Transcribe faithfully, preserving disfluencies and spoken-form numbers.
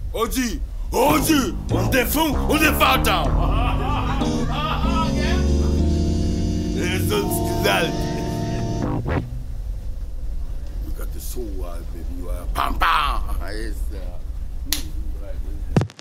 Oggi, oggi, on défend, on est Vater. Er ist uns gesagt. You got the soul, baby. You are pam pam. Yes, sir.